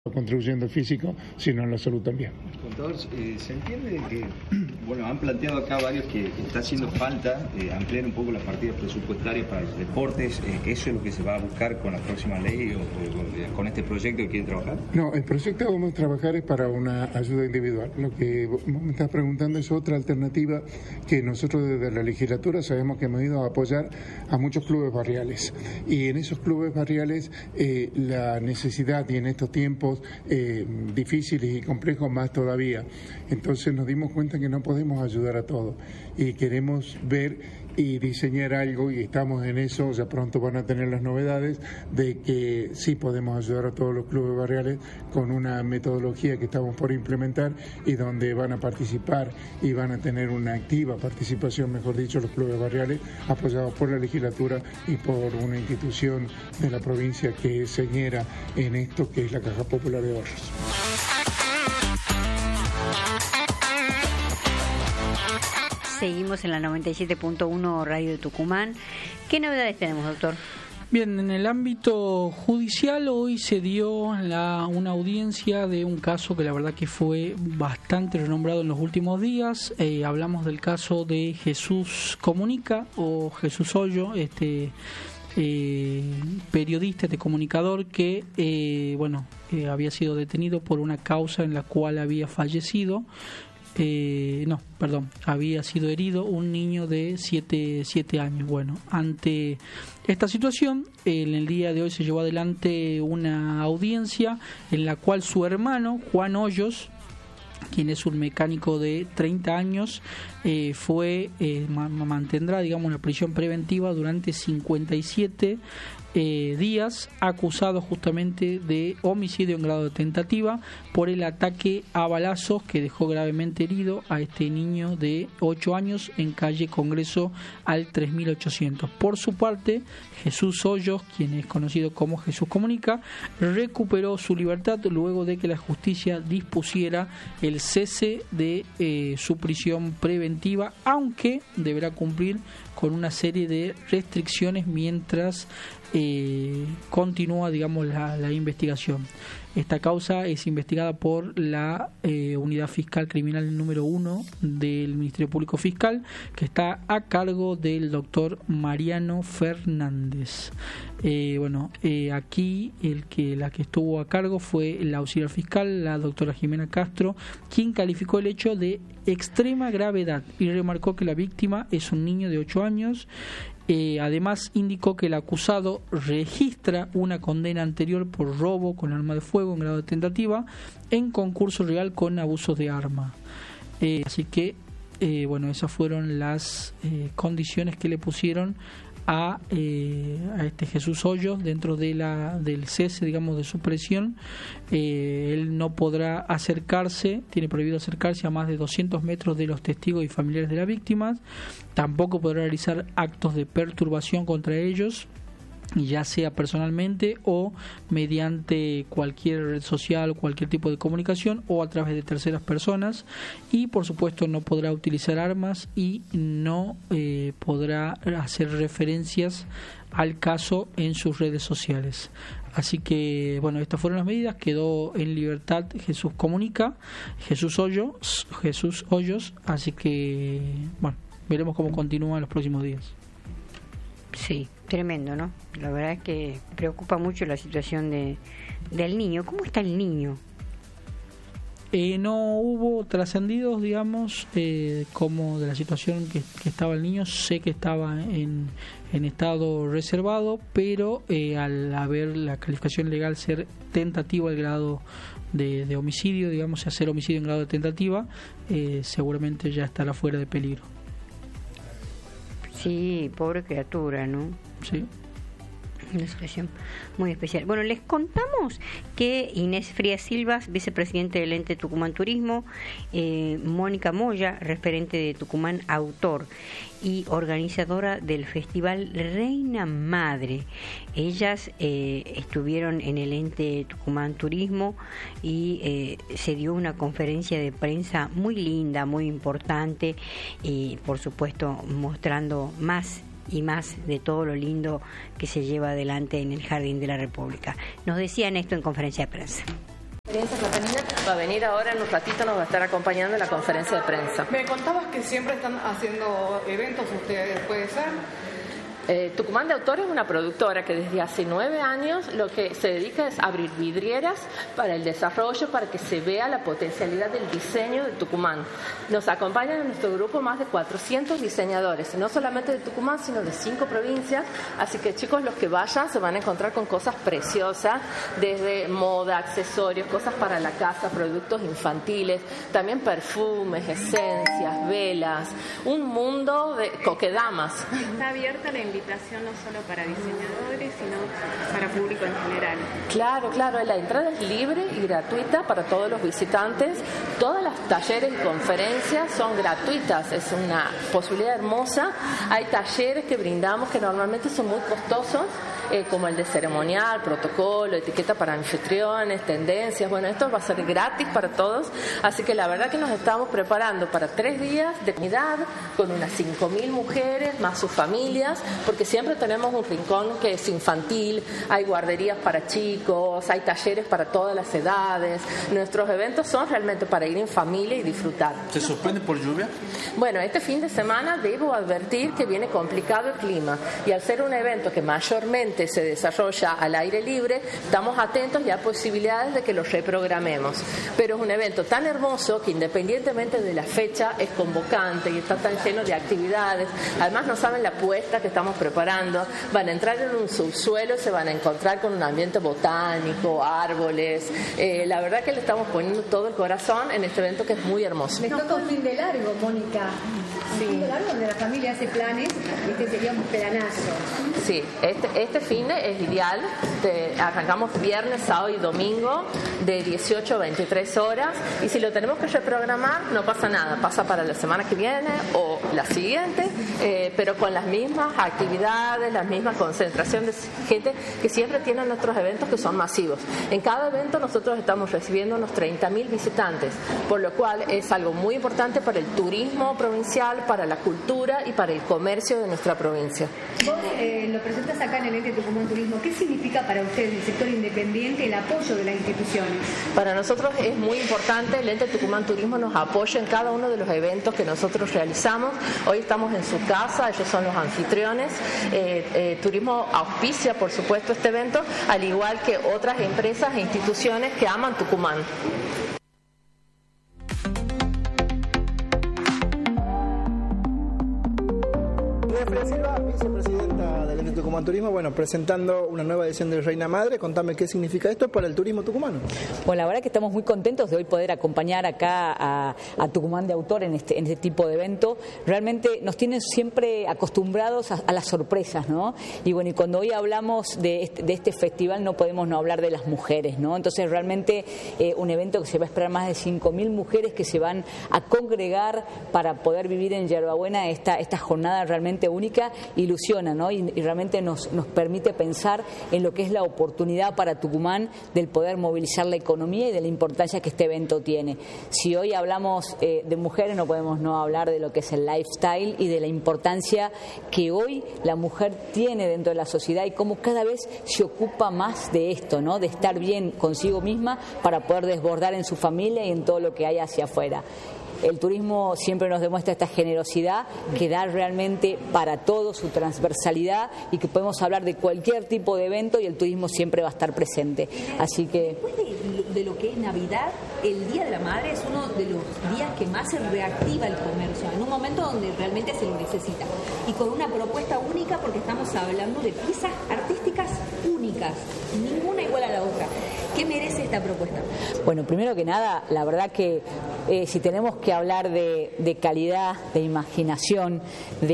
contribuyendo el físico, sino en la salud también. Contador, se entiende que, bueno, han planteado acá varios que está haciendo falta ampliar un poco las partidas presupuestarias para los deportes. ¿Eso es lo que se va a buscar con la próxima ley o con este proyecto que quieren trabajar? No, el proyecto que vamos a trabajar es para una ayuda individual. Lo que vos me estás preguntando es otra alternativa que nosotros desde la legislatura sabemos que hemos ido a apoyar a muchos clubes barriales. Y en esos clubes barriales la necesidad, y en estos tiempos difíciles y complejos más todavía, entonces nos dimos cuenta que no podemos ayudar a todos y queremos ver y diseñar algo, y estamos en eso. Ya pronto van a tener las novedades de que sí podemos ayudar a todos los clubes barriales con una metodología que estamos por implementar y donde van a participar y van a tener una activa participación, mejor dicho, los clubes barriales apoyados por la legislatura y por una institución de la provincia que es señera en esto, que es la Caja Popular de Ahorros. Seguimos en la 97.1 Radio de Tucumán. ¿Qué novedades tenemos, doctor? Bien, en el ámbito judicial hoy se dio una audiencia de un caso que la verdad que fue bastante renombrado en los últimos días. Hablamos del caso de Jesús Comunica o Jesús Hoyo, periodista, comunicador que había sido detenido por una causa en la cual había fallecido. Había sido herido un niño de 7 años. Bueno, ante esta situación, en el día de hoy se llevó adelante una audiencia en la cual su hermano, Juan Hoyos, quien es un mecánico de 30 años, mantendrá, digamos, una prisión preventiva durante 57 días, acusado justamente de homicidio en grado de tentativa por el ataque a balazos que dejó gravemente herido a este niño de 8 años en calle Congreso al 3800. Por su parte, Jesús Hoyos, quien es conocido como Jesús Comunica, recuperó su libertad luego de que la justicia dispusiera el cese de su prisión preventiva, aunque deberá cumplir con una serie de restricciones mientras continúa, digamos, la investigación. Esta causa es investigada por la Unidad Fiscal Criminal número 1 del Ministerio Público Fiscal, que está a cargo del doctor Mariano Fernández. Aquí la que estuvo a cargo fue la auxiliar fiscal, la doctora Jimena Castro, quien calificó el hecho de extrema gravedad y remarcó que la víctima es un niño de 8 años. Además indicó que el acusado registra una condena anterior por robo con arma de fuego en grado de tentativa en concurso real con abusos de arma. Así que esas fueron las condiciones que le pusieron a este Jesús Hoyos dentro de del cese, digamos, de su prisión. Él no podrá acercarse, tiene prohibido acercarse a más de 200 metros de los testigos y familiares de las víctimas. Tampoco podrá realizar actos de perturbación contra ellos, ya sea personalmente o mediante cualquier red social, cualquier tipo de comunicación o a través de terceras personas. Y por supuesto no podrá utilizar armas y no podrá hacer referencias al caso en sus redes sociales. Así que estas fueron las medidas. Quedó en libertad Jesús Comunica, Jesús Hoyos. Así que veremos cómo continúa en los próximos días. Sí, tremendo, ¿no? La verdad es que preocupa mucho la situación del niño. ¿Cómo está el niño? No hubo trascendidos, digamos, como de la situación que estaba el niño. Sé que estaba en estado reservado, pero al haber la calificación legal ser tentativa al grado de homicidio, digamos, hacer homicidio en grado de tentativa, seguramente ya estará fuera de peligro. Sí, pobre criatura, ¿no? Sí. Una situación muy especial. Bueno, les contamos que Inés Frías Silvas, vicepresidente del ente Tucumán Turismo, Mónica Moya, referente de Tucumán Autor y organizadora del festival Reina Madre. Ellas estuvieron en el ente Tucumán Turismo y se dio una conferencia de prensa muy linda, muy importante, y por supuesto mostrando más y más de todo lo lindo que se lleva adelante en el Jardín de la República. Nos decían esto en conferencia de prensa. Catalina va a venir ahora en un ratito, nos va a estar acompañando en la conferencia de prensa. Me contabas que siempre están haciendo eventos ustedes, ¿puede ser? Tucumán de Autor es una productora que desde hace 9 años lo que se dedica es abrir vidrieras para el desarrollo, para que se vea la potencialidad del diseño de Tucumán. Nos acompañan en nuestro grupo más de 400 diseñadores, no solamente de Tucumán, sino de 5 provincias. Así que chicos, los que vayan se van a encontrar con cosas preciosas, desde moda, accesorios, cosas para la casa, productos infantiles, también perfumes, esencias, velas, un mundo de coquedamas. Está abierta la invitación no solo para diseñadores, sino para público en general. Claro, la entrada es libre y gratuita para todos los visitantes. Todas las talleres y conferencias son gratuitas, es una posibilidad hermosa. Hay talleres que brindamos que normalmente son muy costosos, como el de ceremonial, protocolo, etiqueta para anfitriones, tendencias. Bueno, esto va a ser gratis para todos, así que la verdad que nos estamos preparando para 3 días de comunidad con unas 5.000 mujeres más sus familias, porque siempre tenemos un rincón que es infantil, hay guarderías para chicos, hay talleres para todas las edades. Nuestros eventos son realmente para ir en familia y disfrutar. ¿Se sorprende por lluvia? Bueno, este fin de semana debo advertir que viene complicado el clima, y al ser un evento que mayormente se desarrolla al aire libre, estamos atentos y hay posibilidades de que lo reprogramemos. Pero es un evento tan hermoso que independientemente de la fecha es convocante y está tan lleno de actividades. Además no saben la apuesta que estamos preparando. Van a entrar en un subsuelo y se van a encontrar con un ambiente botánico, árboles. La verdad que le estamos poniendo todo el corazón en este evento que es muy hermoso. Les toca un fin de largo, Mónica. Sí. Un fin de largo donde la familia hace planes, este sería un planazo. Sí, este fin es ideal. Arrancamos viernes, sábado y domingo de 18 a 23 horas, y si lo tenemos que reprogramar no pasa nada, pasa para la semana que viene o la siguiente, pero con las mismas actividades, la misma concentración de gente que siempre tienen nuestros eventos, que son masivos. En cada evento nosotros estamos recibiendo unos 30.000 visitantes, por lo cual es algo muy importante para el turismo provincial, para la cultura y para el comercio de nuestra provincia. Vos lo presentas acá en el ente Tucumán Turismo. ¿Qué significa para ustedes, el sector independiente, el apoyo de las instituciones? Para nosotros es muy importante, el ente Tucumán Turismo nos apoya en cada uno de los eventos que nosotros realizamos. Hoy estamos en su casa, ellos son los anfitriones. Turismo auspicia, por supuesto, este evento, al igual que otras empresas e instituciones que aman Tucumán. Silva, vicepresidenta del ente Tucumán Turismo, bueno, presentando una nueva edición de Reina Madre. Contame qué significa esto para el turismo tucumano. Bueno, la verdad que estamos muy contentos de hoy poder acompañar acá a Tucumán de Autor en este tipo de evento. Realmente nos tienen siempre acostumbrados a las sorpresas, ¿no? Y bueno, y cuando hoy hablamos de este festival no podemos no hablar de las mujeres, ¿no? Entonces realmente un evento que se va a esperar más de 5.000 mujeres que se van a congregar para poder vivir en Yerbabuena esta jornada realmente única, ilusiona, ¿no? Y realmente nos permite pensar en lo que es la oportunidad para Tucumán del poder movilizar la economía y de la importancia que este evento tiene. Si hoy hablamos de mujeres, no podemos no hablar de lo que es el lifestyle y de la importancia que hoy la mujer tiene dentro de la sociedad y cómo cada vez se ocupa más de esto, ¿no? De estar bien consigo misma para poder desbordar en su familia y en todo lo que hay hacia afuera. El turismo siempre nos demuestra esta generosidad que da realmente para todo, su transversalidad, y que podemos hablar de cualquier tipo de evento y el turismo siempre va a estar presente. Así que después de lo que es Navidad, el Día de la Madre es uno de los días que más se reactiva el comercio, en un momento donde realmente se lo necesita. Y con una propuesta única, porque estamos hablando de piezas artísticas únicas, ninguna igual a la otra. ¿Qué merece esta propuesta? Bueno, primero que nada, la verdad que si tenemos que hablar de calidad, de imaginación,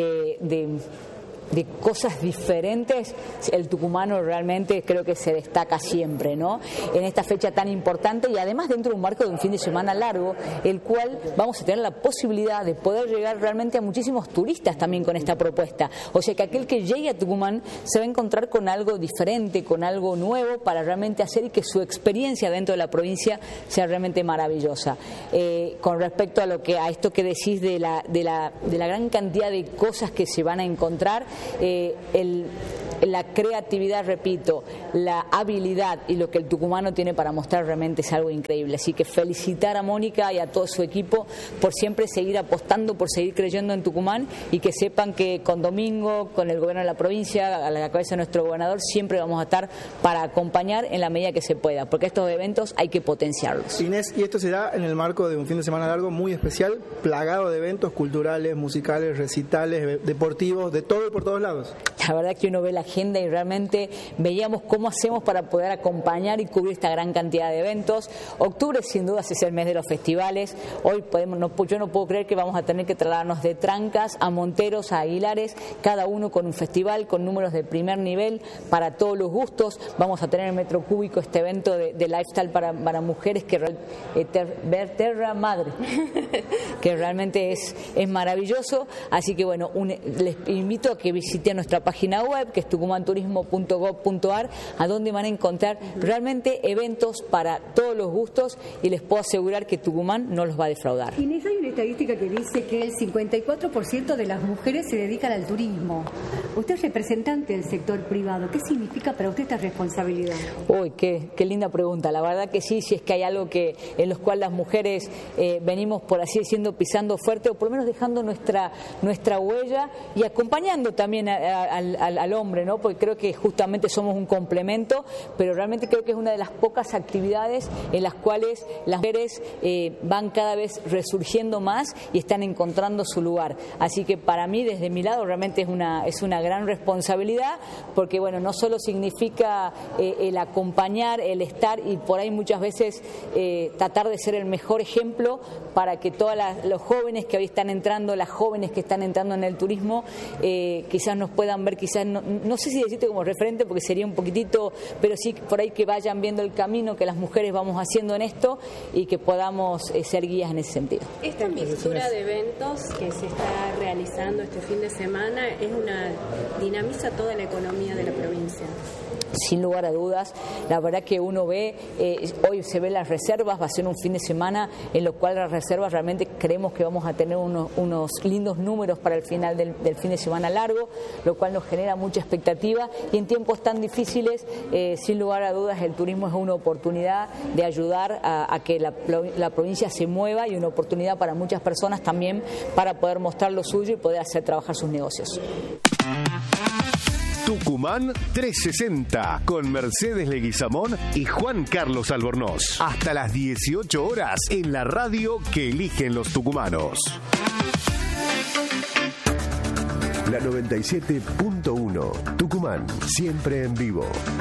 de cosas diferentes, el tucumano realmente creo que se destaca siempre, ¿no? En esta fecha tan importante y además dentro de un marco de un fin de semana largo, el cual vamos a tener la posibilidad de poder llegar realmente a muchísimos turistas también con esta propuesta. O sea que aquel que llegue a Tucumán se va a encontrar con algo diferente, con algo nuevo para realmente hacer y que su experiencia dentro de la provincia sea realmente maravillosa. Con respecto a esto que decís de la gran cantidad de cosas que se van a encontrar, la creatividad, repito, la habilidad y lo que el tucumano tiene para mostrar realmente es algo increíble. Así que felicitar a Mónica y a todo su equipo por siempre seguir apostando, por seguir creyendo en Tucumán, y que sepan que con Domingo, con el gobierno de la provincia, a la cabeza de nuestro gobernador, siempre vamos a estar para acompañar en la medida que se pueda, porque estos eventos hay que potenciarlos. Inés, y esto será en el marco de un fin de semana largo muy especial, plagado de eventos culturales, musicales, recitales, deportivos, de todo y por todos lados. La verdad que uno ve la agenda y realmente veíamos cómo hacemos para poder acompañar y cubrir esta gran cantidad de eventos. Octubre sin dudas es el mes de los festivales. Hoy yo no puedo creer que vamos a tener que trasladarnos de Trancas a Monteros, a Aguilares, cada uno con un festival, con números de primer nivel para todos los gustos. Vamos a tener en Metro Cúbico este evento de lifestyle para mujeres, que Terra Madre, que realmente es maravilloso. Así que bueno, les invito a que visiten nuestra página web, que es tucumanturismo.gov.ar, a donde van a encontrar realmente eventos para todos los gustos, y les puedo asegurar que Tucumán no los va a defraudar. Inés, hay una estadística que dice que el 54% de las mujeres se dedican al turismo. Usted es representante del sector privado. ¿Qué significa para usted esta responsabilidad? Uy, qué linda pregunta. La verdad que sí, si es que hay algo en los cuales las mujeres venimos, por así decirlo, pisando fuerte, o por lo menos dejando nuestra huella y acompañando también al hombre, ¿no? Porque creo que justamente somos un complemento, pero realmente creo que es una de las pocas actividades en las cuales las mujeres van cada vez resurgiendo más y están encontrando su lugar. Así que para mí, desde mi lado, realmente es una gran responsabilidad, porque bueno, no solo significa el acompañar, el estar, y por ahí muchas veces tratar de ser el mejor ejemplo para que todos los jóvenes que hoy están entrando, las jóvenes que están entrando en el turismo, quizás nos puedan ver, quizás no sé si decirte como referente, porque sería un poquitito, pero sí por ahí que vayan viendo el camino que las mujeres vamos haciendo en esto, y que podamos ser guías en ese sentido. Esta mixtura de eventos que se está realizando este fin de semana dinamiza toda la economía de la provincia. Sin lugar a dudas, la verdad que uno ve, hoy se ven las reservas, va a ser un fin de semana en lo cual las reservas realmente creemos que vamos a tener unos lindos números para el final del fin de semana largo, lo cual nos genera mucha expectativa, y en tiempos tan difíciles, sin lugar a dudas, el turismo es una oportunidad de ayudar a que la provincia se mueva, y una oportunidad para muchas personas también para poder mostrar lo suyo y poder hacer trabajar sus negocios. Tucumán 360 con Mercedes Leguizamón y Juan Carlos Albornoz. Hasta las 18 horas en la radio que eligen los tucumanos. La 97.1 Tucumán, siempre en vivo.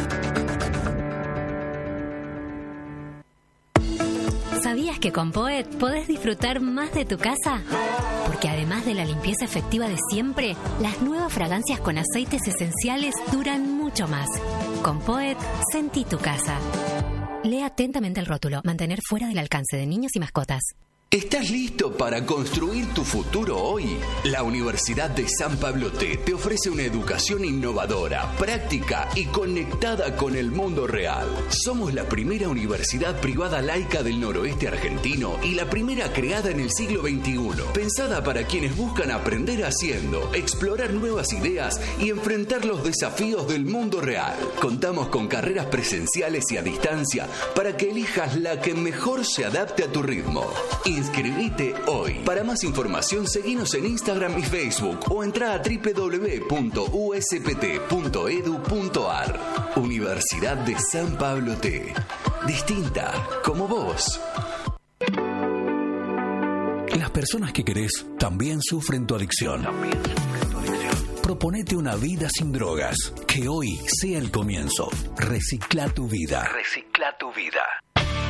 ¿Sabías que con Poet podés disfrutar más de tu casa? Porque además de la limpieza efectiva de siempre, las nuevas fragancias con aceites esenciales duran mucho más. Con Poet, sentí tu casa. Lee atentamente el rótulo. Mantener fuera del alcance de niños y mascotas. ¿Estás listo para construir tu futuro hoy? La Universidad de San Pablo te ofrece una educación innovadora, práctica y conectada con el mundo real. Somos la primera universidad privada laica del noroeste argentino y la primera creada en el siglo XXI, pensada para quienes buscan aprender haciendo, explorar nuevas ideas y enfrentar los desafíos del mundo real. Contamos con carreras presenciales y a distancia para que elijas la que mejor se adapte a tu ritmo. Inscribite hoy. Para más información, seguinos en Instagram y Facebook o entra a www.uspt.edu.ar. Universidad de San Pablo T. Distinta como vos. Las personas que querés también sufren tu adicción. Proponete una vida sin drogas. Que hoy sea el comienzo. Recicla tu vida. Recicla tu vida.